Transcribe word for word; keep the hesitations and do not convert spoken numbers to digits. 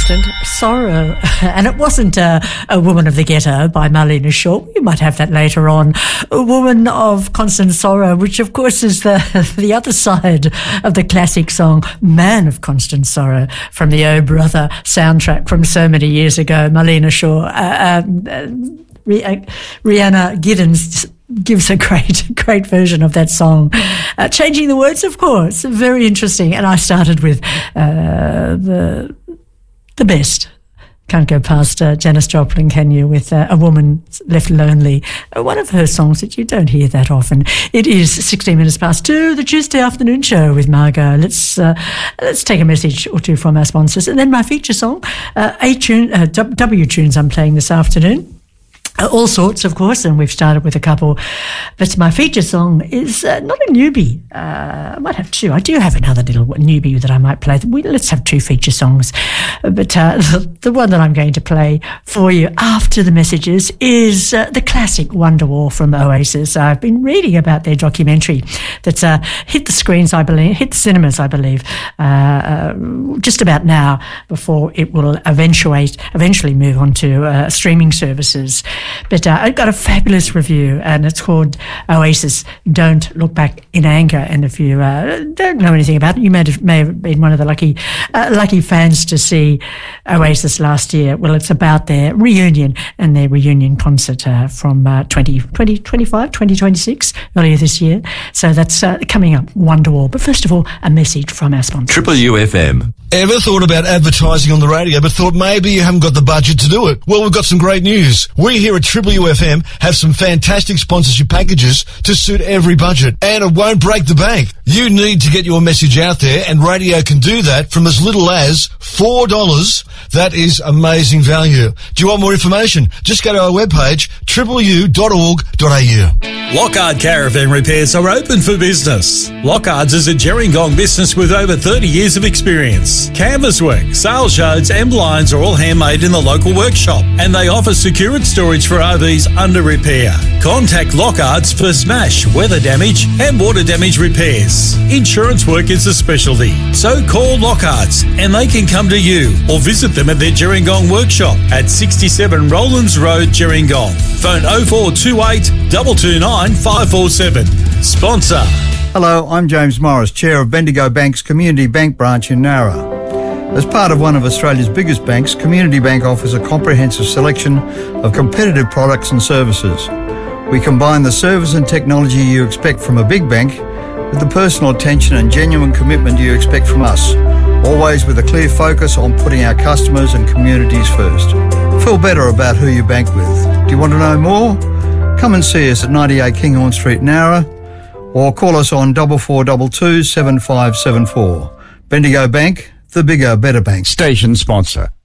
Constant Sorrow. And it wasn't uh, A Woman of the Ghetto by Marlena Shaw. We might have that later on. A Woman of Constant Sorrow, which of course is the, the other side of the classic song Man of Constant Sorrow from the Oh Brother soundtrack from so many years ago. Marlena Shaw, uh, um, uh, Rhianna Giddens gives a great, great version of that song. Uh, changing the words, of course, very interesting. And I started with uh, the the best. Can't go past uh, Janis Joplin, can you, with uh, A Woman Left Lonely, uh, one of her songs that you don't hear that often. It is sixteen minutes past two, the Tuesday afternoon show with Margot. Let's uh, let's take a message or two from our sponsors. And then my feature song, uh, A tune, uh, W tunes I'm playing this afternoon. Uh, all sorts, of course, and we've started with a couple. But my feature song is uh, not a newbie. Uh, I might have two. I do have another little newbie that I might play. We, let's have two feature songs. But uh, the, the one that I'm going to play for you after the messages is uh, the classic Wonderwall from Oasis. I've been reading about their documentary that's uh, hit the screens, I believe, hit the cinemas, I believe, uh, uh, just about now, before it will eventuate, eventually move on to uh, streaming services. But uh, I got a fabulous review, and it's called Oasis, Don't Look Back in Anger. And if you uh, don't know anything about it, you may have, may have been one of the lucky uh, lucky fans to see Oasis last year. Well, it's about their reunion and their reunion concert uh, from uh, twenty twenty-five, twenty twenty-six, earlier this year. So that's uh, coming up, Wonderwall. But first of all, a message from our sponsor. Triple U F M. Ever thought about advertising on the radio but thought maybe you haven't got the budget to do it? Well, we've got some great news. We here at Triple U F M have some fantastic sponsorship packages to suit every budget, and it won't break the bank. You need to get your message out there, and radio can do that from as little as four dollars. That is amazing value. Do you want more information? Just go to our webpage, triple u dot org dot a u. Lockhart Caravan Repairs are open for business. Lockhart's is a Gerringong business with over thirty years of experience. Canvas work, sales yards and blinds are all handmade in the local workshop, and they offer secured storage for R Vs under repair. Contact Lockhart's for smash, weather damage and water damage repairs. Insurance work is a specialty, so call Lockhart's and they can come to you, or visit them at their Gerringong workshop at sixty-seven Rowlands Road, Gerringong. Phone oh four two eight, two two nine, five four seven. Sponsor. Hello, I'm James Morris, Chair of Bendigo Bank's Community Bank branch in Nowra. As part of one of Australia's biggest banks, Community Bank offers a comprehensive selection of competitive products and services. We combine the service and technology you expect from a big bank with the personal attention and genuine commitment you expect from us, always with a clear focus on putting our customers and communities first. Feel better about who you bank with. Do you want to know more? Come and see us at ninety-eight Kinghorn Street, Nowra, or call us on four four two two, seven five seven four. Bendigo Bank, the bigger, better bank. Station sponsor.